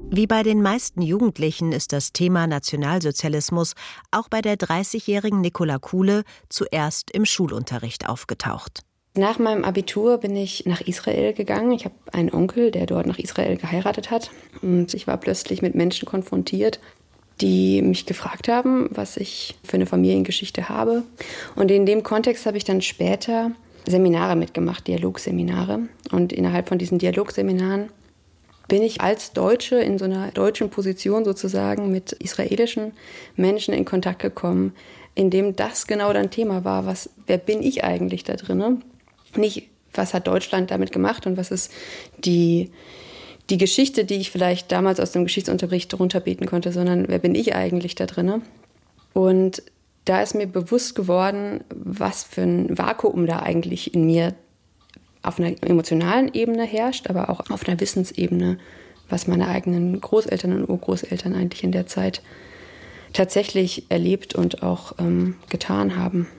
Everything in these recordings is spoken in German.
Wie bei den meisten Jugendlichen ist das Thema Nationalsozialismus auch bei der 30-jährigen Nicola Kuhle zuerst im Schulunterricht aufgetaucht. Nach meinem Abitur bin ich nach Israel gegangen. Ich habe einen Onkel, der dort nach Israel geheiratet hat. Und ich war plötzlich mit Menschen konfrontiert, die mich gefragt haben, was ich für eine Familiengeschichte habe. Und in dem Kontext habe ich dann später Seminare mitgemacht, Dialogseminare. Und innerhalb von diesen Dialogseminaren bin ich als Deutsche in so einer deutschen Position sozusagen mit israelischen Menschen in Kontakt gekommen, in dem das genau dann Thema war, wer bin ich eigentlich da drin? Nicht, was hat Deutschland damit gemacht und was ist die Geschichte, die ich vielleicht damals aus dem Geschichtsunterricht runterbeten konnte, sondern wer bin ich eigentlich da drin? Und da ist mir bewusst geworden, was für ein Vakuum da eigentlich in mir auf einer emotionalen Ebene herrscht, aber auch auf einer Wissensebene, was meine eigenen Großeltern und Urgroßeltern eigentlich in der Zeit tatsächlich erlebt und auch getan haben.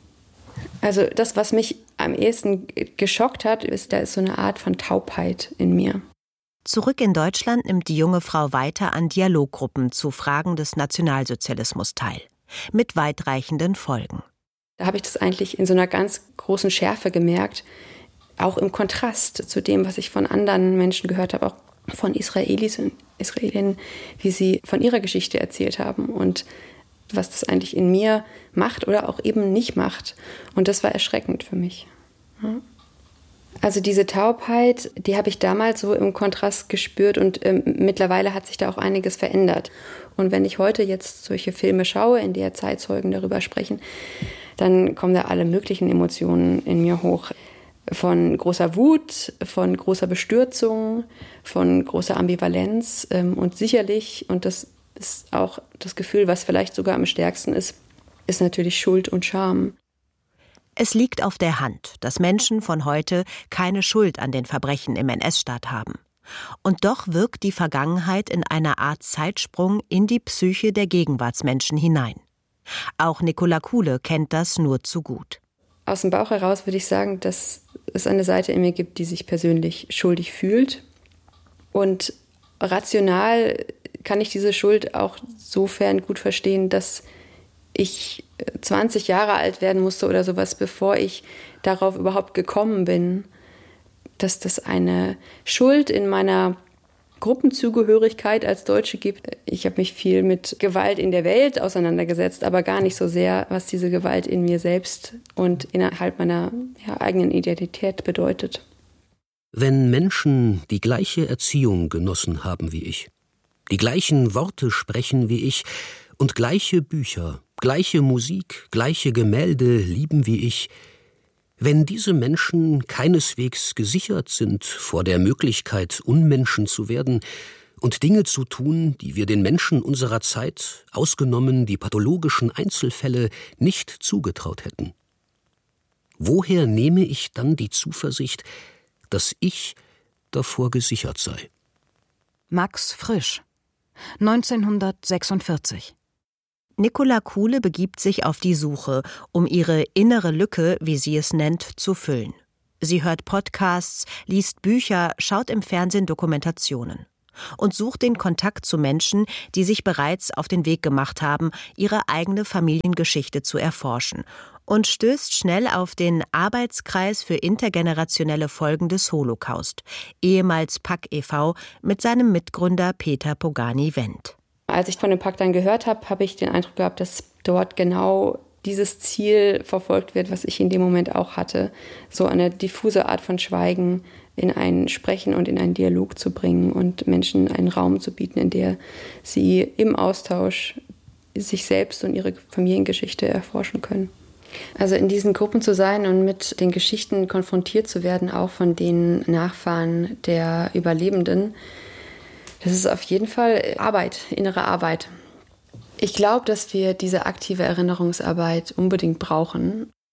Also das, was mich am ehesten geschockt hat, da ist so eine Art von Taubheit in mir. Zurück in Deutschland nimmt die junge Frau weiter an Dialoggruppen zu Fragen des Nationalsozialismus teil, mit weitreichenden Folgen. Da habe ich das eigentlich in so einer ganz großen Schärfe gemerkt, auch im Kontrast zu dem, was ich von anderen Menschen gehört habe, auch von Israelis und Israelinnen, wie sie von ihrer Geschichte erzählt haben und was das eigentlich in mir macht oder auch eben nicht macht. Und das war erschreckend für mich. Ja. Also diese Taubheit, die habe ich damals so im Kontrast gespürt und mittlerweile hat sich da auch einiges verändert. Und wenn ich heute jetzt solche Filme schaue, in der Zeitzeugen darüber sprechen, dann kommen da alle möglichen Emotionen in mir hoch. Von großer Wut, von großer Bestürzung, von großer Ambivalenz und sicherlich, und das ist auch das Gefühl, was vielleicht sogar am stärksten ist natürlich Schuld und Scham. Es liegt auf der Hand, dass Menschen von heute keine Schuld an den Verbrechen im NS-Staat haben. Und doch wirkt die Vergangenheit in einer Art Zeitsprung in die Psyche der Gegenwartsmenschen hinein. Auch Nicola Kuhle kennt das nur zu gut. Aus dem Bauch heraus würde ich sagen, dass es eine Seite in mir gibt, die sich persönlich schuldig fühlt. Und rational kann ich diese Schuld auch sofern gut verstehen, dass ich 20 Jahre alt werden musste oder sowas, bevor ich darauf überhaupt gekommen bin, dass das eine Schuld in meiner Gruppenzugehörigkeit als Deutsche gibt. Ich habe mich viel mit Gewalt in der Welt auseinandergesetzt, aber gar nicht so sehr, was diese Gewalt in mir selbst und innerhalb meiner eigenen Identität bedeutet. Wenn Menschen die gleiche Erziehung genossen haben wie ich, die gleichen Worte sprechen wie ich und gleiche Bücher, gleiche Musik, gleiche Gemälde lieben wie ich, wenn diese Menschen keineswegs gesichert sind vor der Möglichkeit, Unmenschen zu werden und Dinge zu tun, die wir den Menschen unserer Zeit, ausgenommen die pathologischen Einzelfälle, nicht zugetraut hätten. Woher nehme ich dann die Zuversicht, dass ich davor gesichert sei? Max Frisch, 1946. Nicola Kuhle begibt sich auf die Suche, um ihre innere Lücke, wie sie es nennt, zu füllen. Sie hört Podcasts, liest Bücher, schaut im Fernsehen Dokumentationen und sucht den Kontakt zu Menschen, die sich bereits auf den Weg gemacht haben, ihre eigene Familiengeschichte zu erforschen und stößt schnell auf den Arbeitskreis für intergenerationelle Folgen des Holocaust, ehemals PAK e.V., mit seinem Mitgründer Peter Pogani-Wendt. Als ich von dem Pakt dann gehört habe, habe ich den Eindruck gehabt, dass dort genau dieses Ziel verfolgt wird, was ich in dem Moment auch hatte. So eine diffuse Art von Schweigen in ein Sprechen und in einen Dialog zu bringen und Menschen einen Raum zu bieten, in der sie im Austausch sich selbst und ihre Familiengeschichte erforschen können. Also in diesen Gruppen zu sein und mit den Geschichten konfrontiert zu werden, auch von den Nachfahren der Überlebenden, das ist auf jeden Fall Arbeit, innere Arbeit. Ich glaube, dass wir diese aktive Erinnerungsarbeit unbedingt brauchen.